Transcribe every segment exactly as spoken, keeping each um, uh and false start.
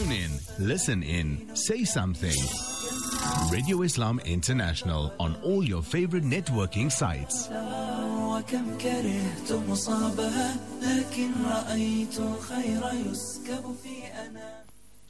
Tune in, listen in, say something. Radio Islam International on all your favorite networking sites. وكم كرهت مصابها لكن رأيت الخير يسكب في أنا.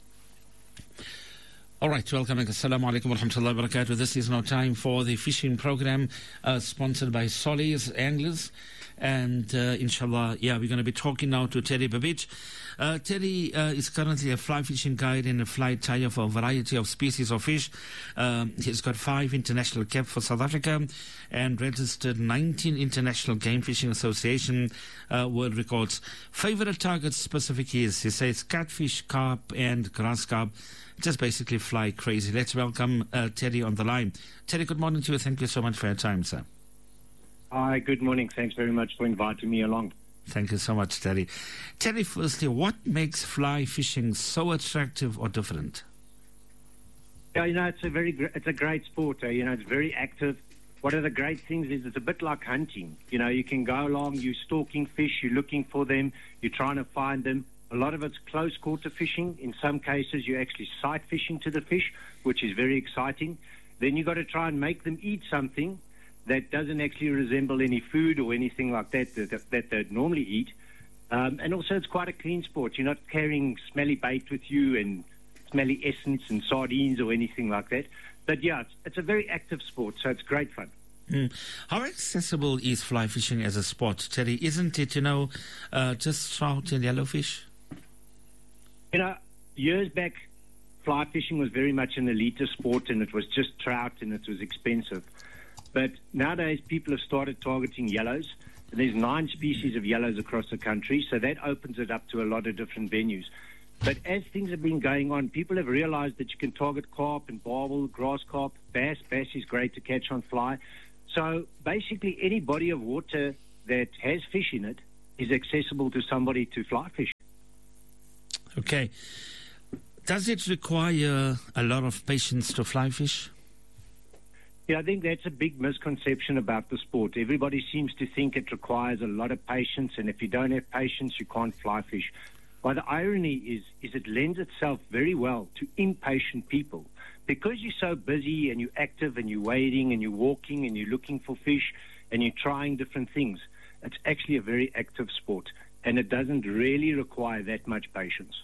All right, welcome. Assalamu alaikum wa rahmatullahi wa barakatuh. This is now time for the fishing program uh, sponsored by Solly's Anglers. And uh, inshallah, yeah, we're going to be talking now to Terry Babich. Uh, Terry uh, is currently a fly fishing guide and a fly tyer for a variety of species of fish. Um, he's got five international caps for South Africa and registered nineteen International Game Fishing Association uh, world records. Favorite targets specific is, he says, catfish, carp, and grass carp. Just basically fly crazy. Let's welcome uh, Terry on the line. Terry, good morning to you. Thank you so much for your time, sir. Hi, good morning. Thanks very much for inviting me along. Thank you so much, Terry. Terry, firstly, what makes fly fishing so attractive or different? Yeah, you know, it's a very, gr- it's a great sport. Uh, you know, it's very active. One of the great things is it's a bit like hunting. You know, you can go along, you're stalking fish, you're looking for them, you're trying to find them. A lot of it's close quarter fishing. In some cases, you're actually sight fishing to the fish, which is very exciting. Then you've got to try and make them eat something that doesn't actually resemble any food or anything like that that, that they'd normally eat. Um, and also, it's quite a clean sport. You're not carrying smelly bait with you and smelly essence and sardines or anything like that. But yeah, it's, it's a very active sport, so it's great fun. Mm. How accessible is fly fishing as a sport, Terry? Isn't it, you know, uh, just trout and yellowfish? You know, years back, fly fishing was very much an elite sport, and it was just trout, and it was expensive. But nowadays, people have started targeting yellows. And there's nine species of yellows across the country, so that opens it up to a lot of different venues. But as things have been going on, people have realized that you can target carp and barbel, grass carp, bass. Bass is great to catch on fly. So basically, any body of water that has fish in it is accessible to somebody to fly fish. Okay. Does it require a lot of patience to fly fish? Yeah, I think that's a big misconception about the sport. Everybody seems to think it requires a lot of patience, and if you don't have patience, you can't fly fish. Well, the irony is, is it lends itself very well to impatient people. Because you're so busy and you're active and you're wading and you're walking and you're looking for fish and you're trying different things, it's actually a very active sport, and it doesn't really require that much patience.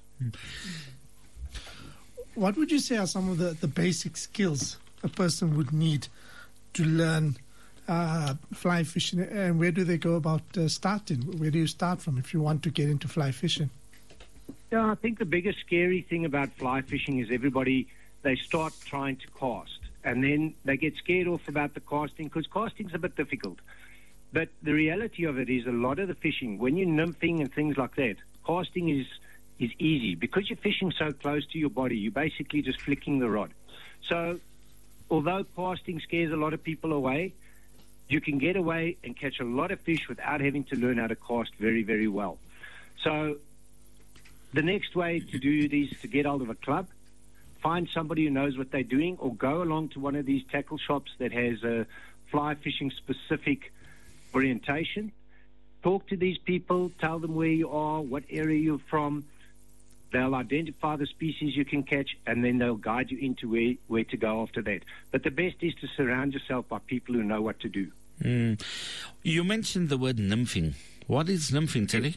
What would you say are some of the, the basic skills a person would need to learn uh, fly fishing, and where do they go about uh, starting? Where do you start from if you want to get into fly fishing? Yeah, I think the biggest scary thing about fly fishing is everybody, they start trying to cast, and then they get scared off about the casting, because casting's a bit difficult. But the reality of it is a lot of the fishing, when you're nymphing and things like that, casting is is easy. Because you're fishing so close to your body, you're basically just flicking the rod. So although casting scares a lot of people away, you can get away and catch a lot of fish without having to learn how to cast very, very well. So the next way to do it is to get hold of a club, find somebody who knows what they're doing, or go along to one of these tackle shops that has a fly fishing specific orientation. Talk to these people, tell them where you are, what area you're from. They'll identify the species you can catch, and then they'll guide you into where, where to go after that. But the best is to surround yourself by people who know what to do. Mm. You mentioned the word nymphing. What is nymphing, Terry?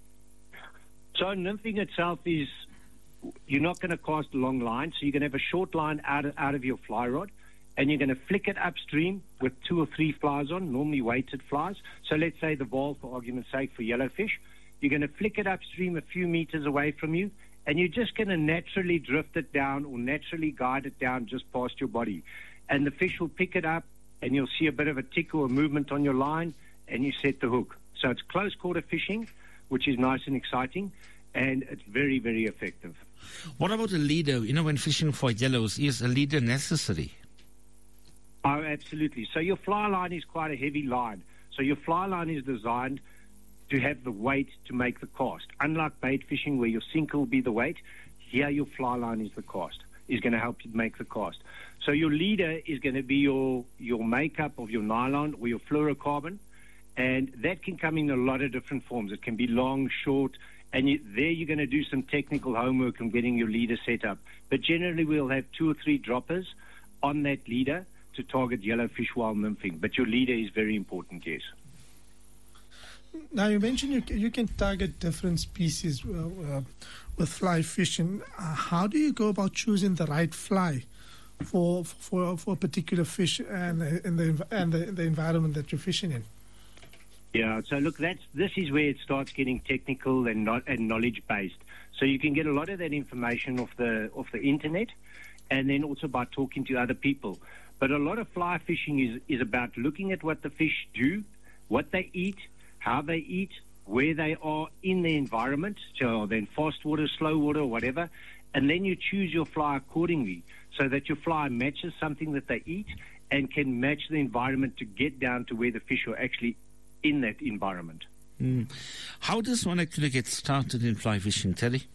So nymphing itself is, you're not going to cast a long line, so you're going to have a short line out of, out of your fly rod, and you're going to flick it upstream with two or three flies on, normally weighted flies. So let's say the ball, for argument's sake, for yellowfish. You're going to flick it upstream a few meters away from you, and you're just going to naturally drift it down or naturally guide it down just past your body. And the fish will pick it up, and you'll see a bit of a tick or a movement on your line, and you set the hook. So it's close quarter fishing, which is nice and exciting, and it's very, very effective. What about a leader? You know, when fishing for yellows, is a leader necessary? Oh, absolutely. So your fly line is quite a heavy line. So your fly line is designed to have the weight to make the cast. Unlike bait fishing where your sinker will be the weight, here your fly line is the cast, is going to help you make the cast. So your leader is going to be your, your makeup of your nylon or your fluorocarbon, and that can come in a lot of different forms. It can be long, short, And you, there you're going to do some technical homework on getting your leader set up. But generally we'll have two or three droppers on that leader to target yellowfish while nymphing. But your leader is very important, yes. Now, you mentioned you, you can target different species uh, uh, with fly fishing. Uh, how do you go about choosing the right fly for for for a particular fish and, and, the, and the, the environment that you're fishing in? Yeah, so look, that's this is where it starts getting technical and not and knowledge-based. So you can get a lot of that information off the off the internet, and then also by talking to other people. But a lot of fly fishing is, is about looking at what the fish do, what they eat, how they eat, where they are in the environment, so then fast water, slow water, or whatever, and then you choose your fly accordingly so that your fly matches something that they eat and can match the environment to get down to where the fish are actually in that environment. Mm. How does one actually get started in fly fishing, Terry?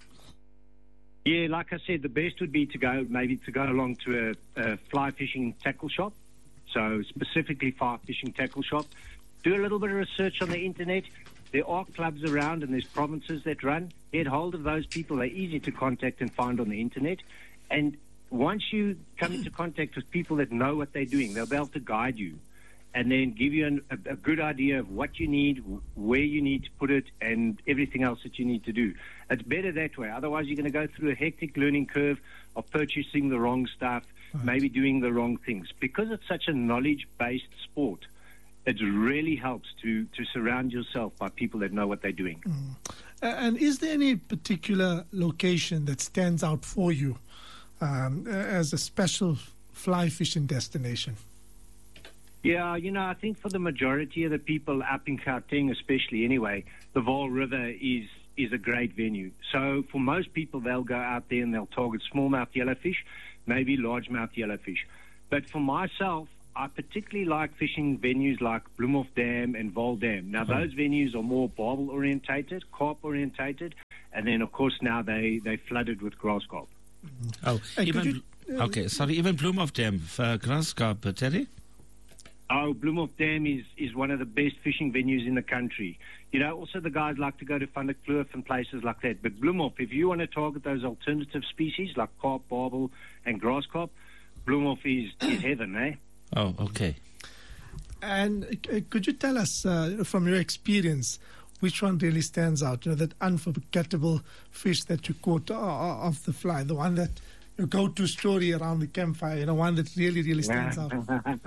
Yeah, like I said, the best would be to go maybe to go along to a, a fly fishing tackle shop, so specifically fly fishing tackle shop. Do a little bit of research on the internet. There are clubs around and there's provinces that run. Get hold of those people. They're easy to contact and find on the internet. And once you come into contact with people that know what they're doing, they'll be able to guide you and then give you an, a, a good idea of what you need, where you need to put it, and everything else that you need to do. It's better that way. Otherwise, you're going to go through a hectic learning curve of purchasing the wrong stuff, right. maybe doing the wrong things. Because it's such a knowledge-based sport, it really helps to, to surround yourself by people that know what they're doing. Mm. And is there any particular location that stands out for you um, as a special fly fishing destination? Yeah, you know, I think for the majority of the people up in Gauteng, especially anyway, the Vaal River is is a great venue. So for most people, they'll go out there and they'll target smallmouth yellowfish, maybe largemouth yellowfish. But for myself, I particularly like fishing venues like Bloemhof Dam and Vaal Dam. Now, those venues are more barbel-orientated, carp-orientated, and then, of course, now they, they flooded with grass carp. Oh, hey, even, you, uh, okay, sorry, even Bloemhof Dam for grass carp, uh, Terry? Oh, Bloemhof Dam is, is one of the best fishing venues in the country. You know, also the guys like to go to Van der Kloof and places like that. But Bloemhof, if you want to target those alternative species like carp, barbel, and grass carp, Bloemhof is, is heaven, eh? Oh, okay. And uh, could you tell us, uh, from your experience, which one really stands out? You know, that unforgettable fish that you caught uh, off the fly, the one that your go-to story around the campfire, you know, one that really, really stands out.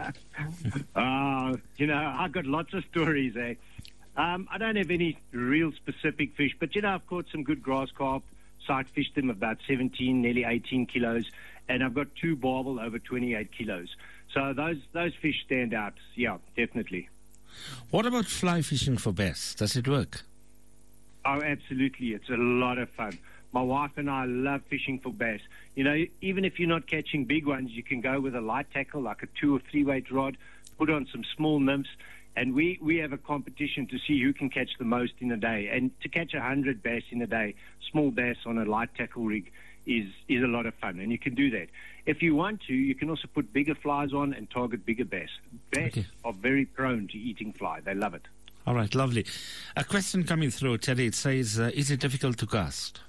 uh, you know, I've got lots of stories, eh? Um, I don't have any real specific fish, but, you know, I've caught some good grass carp, sight fished them about seventeen, nearly eighteen kilos, and I've got two barbel over twenty-eight kilos. So those those fish stand out, yeah, definitely. What about fly fishing for bass? Does it work? Oh, absolutely. It's a lot of fun. My wife and I love fishing for bass. You know, even if you're not catching big ones, you can go with a light tackle, like a two or three weight rod, put on some small nymphs, and we, we have a competition to see who can catch the most in a day. And to catch a hundred bass in a day, small bass on a light tackle rig, is is a lot of fun, and you can do that. If you want to, you can also put bigger flies on and target bigger bass. Bass okay. are very prone to eating fly. They love it. All right, lovely. A question coming through, Terry. It says, uh, is it difficult to cast?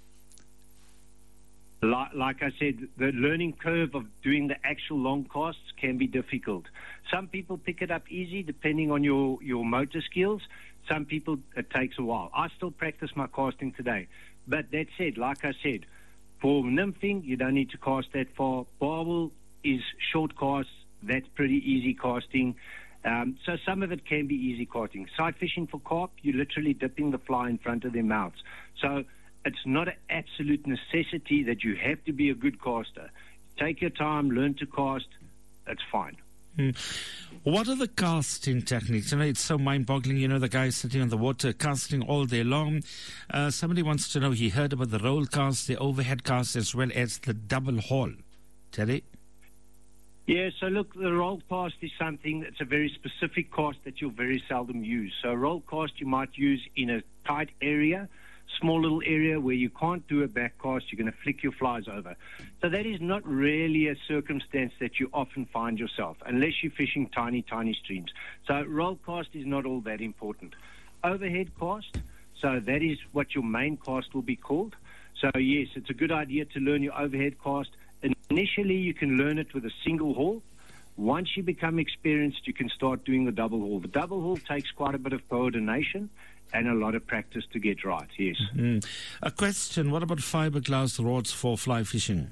Like, like I said, the learning curve of doing the actual long casts can be difficult. Some people pick it up easy depending on your, your motor skills. Some people, it takes a while. I still practice my casting today. But that said, like I said, for nymphing, you don't need to cast that far. Barbel is short casts. That's pretty easy casting. Um, so some of it can be easy casting. Sight fishing for carp, you're literally dipping the fly in front of their mouths. So it's not an absolute necessity that you have to be a good caster. Take your time, learn to cast. It's fine. Hmm. What are the casting techniques? You know, it's so mind-boggling. You know, the guy sitting on the water casting all day long. Uh, somebody wants to know, he heard about the roll cast, the overhead cast, as well as the double haul. Terry? Yeah, so look, the roll cast is something that's a very specific cast that you'll very seldom use. So a roll cast you might use in a tight area, small little area where you can't do a back cast, you're going to flick your flies over. So that is not really a circumstance that you often find yourself, unless you're fishing tiny, tiny streams. So roll cast is not all that important. Overhead cast, So that is what your main cast will be called. So yes, it's a good idea to learn your overhead cast. Initially, you can learn it with a single haul. Once you become experienced, you can start doing the double haul. The double haul takes quite a bit of coordination and a lot of practice to get right, yes. Mm. A question, what about fiberglass rods for fly fishing?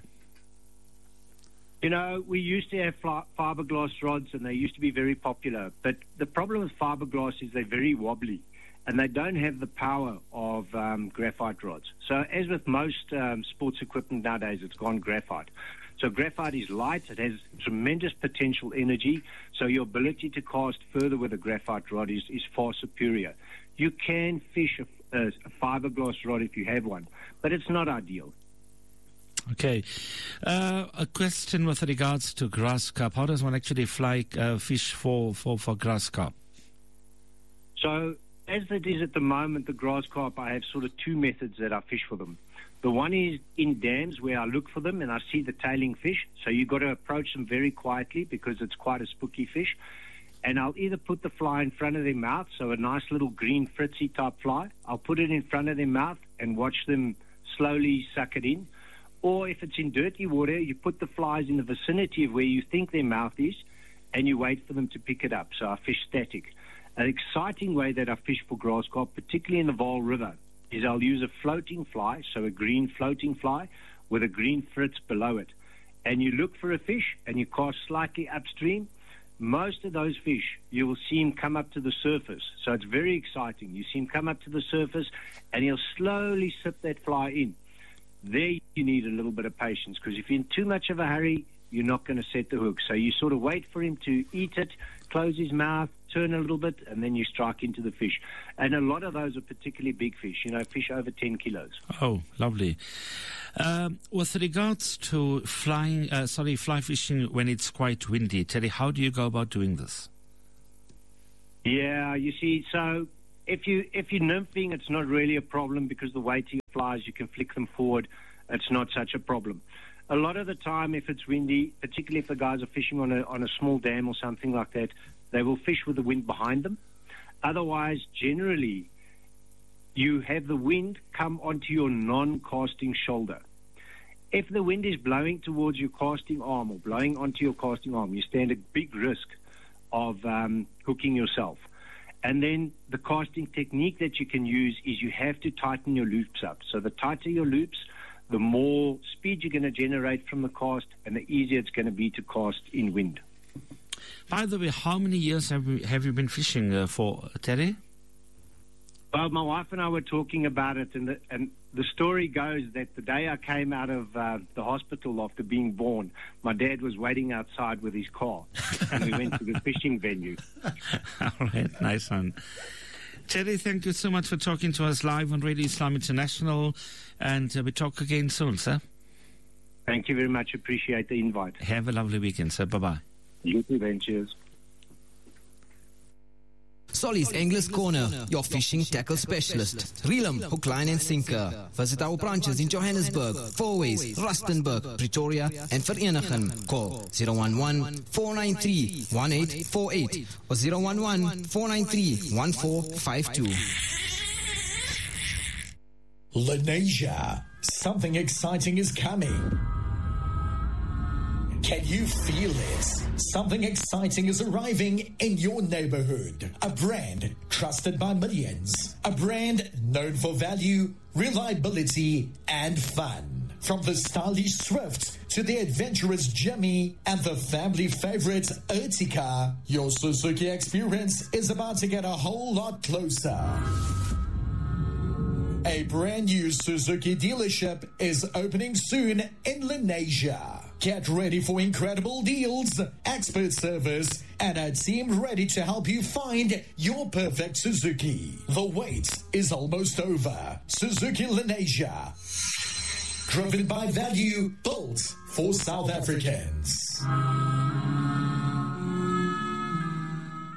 You know, we used to have fly, fiberglass rods, and they used to be very popular. But the problem with fiberglass is they're very wobbly, and they don't have the power of um, graphite rods. So as with most um, sports equipment nowadays, it's gone graphite. So graphite is light, it has tremendous potential energy, so your ability to cast further with a graphite rod is, is far superior. You can fish a, a, a fiberglass rod if you have one, but it's not ideal. Okay. Uh, a question with regards to grass carp. How does one actually fly uh, fish for, for, for grass carp? So as it is at the moment, the grass carp, I have sort of two methods that I fish for them. The one is in dams where I look for them and I see the tailing fish. So you've got to approach them very quietly because it's quite a spooky fish. And I'll either put the fly in front of their mouth, so a nice little green fritzy type fly. I'll put it in front of their mouth and watch them slowly suck it in. Or if it's in dirty water, you put the flies in the vicinity of where you think their mouth is and you wait for them to pick it up. So I fish static. An exciting way that I fish for grass carp, particularly in the Vaal River, is I'll use a floating fly, so a green floating fly with a green fritz below it. And you look for a fish and you cast slightly upstream. Most of those fish, you will see him come up to the surface. So it's very exciting. You see him come up to the surface and he'll slowly sip that fly in. There you need a little bit of patience, because if you're in too much of a hurry, you're not going to set the hook. So you sort of wait for him to eat it, close his mouth, turn a little bit, and then you strike into the fish. And a lot of those are particularly big fish, you know, fish over ten kilos. Oh, lovely. Um, with regards to flying, uh, sorry, fly fishing when it's quite windy, Terry, how do you go about doing this? Yeah, you see, so if, you, if you're nymphing, it's not really a problem because the weight of your flies, you can flick them forward. It's not such a problem. A lot of the time, if it's windy, particularly if the guys are fishing on a, on a small dam or something like that, they will fish with the wind behind them. Otherwise, generally, you have the wind come onto your non-casting shoulder. If the wind is blowing towards your casting arm or blowing onto your casting arm, you stand a big risk of um, hooking yourself. And then the casting technique that you can use is you have to tighten your loops up. So the tighter your loops, the more speed you're going to generate from the cast and the easier it's going to be to cast in wind. By the way, how many years have you, have you been fishing uh, for, Terry? Well, my wife and I were talking about it, and the, and the story goes that the day I came out of uh, the hospital after being born, my dad was waiting outside with his car, and we went to the fishing venue. All right, nice one. Terry, thank you so much for talking to us live on Radio Islam International, and uh, we talk again soon, sir. Thank you very much. Appreciate the invite. Have a lovely weekend, sir. Bye-bye. You too, then. Cheers. Solly's Anglers Corner, your fishing tackle specialist. Reel 'em, hook, line and sinker. Visit our branches in Johannesburg, Fourways, Rustenburg, Pretoria and Vereeniging. Call zero one one, four nine three, one eight four eight or zero one one, four nine three, one four five two. Lenasia, something exciting is coming. Can you feel it? Something exciting is arriving in your neighborhood. A brand trusted by millions. A brand known for value, reliability, and fun. From the stylish Swift to the adventurous Jimmy and the family favorite Ertiga, your Suzuki experience is about to get a whole lot closer. A brand new Suzuki dealership is opening soon in Lenasia. Get ready for incredible deals, expert service, and a team ready to help you find your perfect Suzuki. The wait is almost over. Suzuki Lenasia. Driven by value, built for South Africans.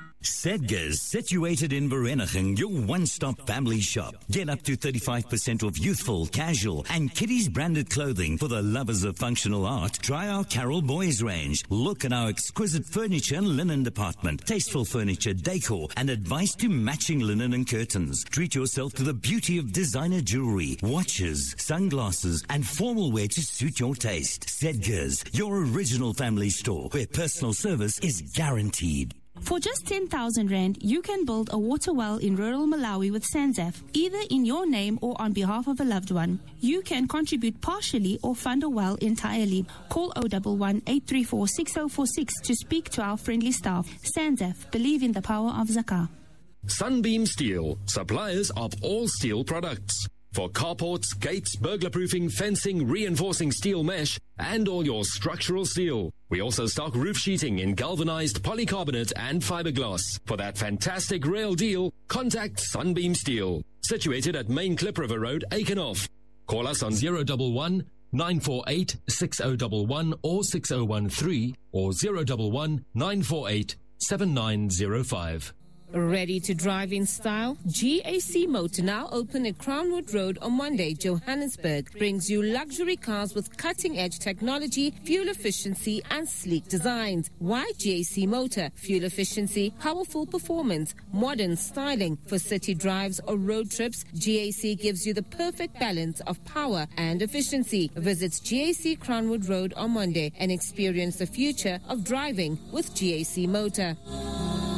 Sedgers, situated in Vereeniging, your one-stop family shop. Get up to thirty-five percent off youthful, casual, and kiddies branded clothing for the lovers of functional art. Try our Carol Boys range. Look at our exquisite furniture and linen department, tasteful furniture, decor, and advice to matching linen and curtains. Treat yourself to the beauty of designer jewelry, watches, sunglasses, and formal wear to suit your taste. Sedgers, your original family store, where personal service is guaranteed. For just ten thousand rand, you can build a water well in rural Malawi with Sanzaf, either in your name or on behalf of a loved one. You can contribute partially or fund a well entirely. Call zero one one, eight three four, six zero four six to speak to our friendly staff. Sanzaf, believe in the power of Zakah. Sunbeam Steel, suppliers of all steel products. For carports, gates, burglar-proofing, fencing, reinforcing steel mesh, and all your structural steel. We also stock roof sheeting in galvanized polycarbonate and fiberglass. For that fantastic rail deal, contact Sunbeam Steel. Situated at Main Klip River Road, Aikenhof. Call us on zero one one, nine four eight, six zero one one or six zero one three or zero one one, nine four eight, seven nine zero five. Ready to drive in style? G A C Motor, now open at Crownwood Road on Monday, Johannesburg, brings you luxury cars with cutting-edge technology, fuel efficiency, and sleek designs. Why G A C Motor? Fuel efficiency, powerful performance, modern styling. For city drives or road trips, G A C gives you the perfect balance of power and efficiency. Visit G A C Crownwood Road on Monday and experience the future of driving with G A C Motor.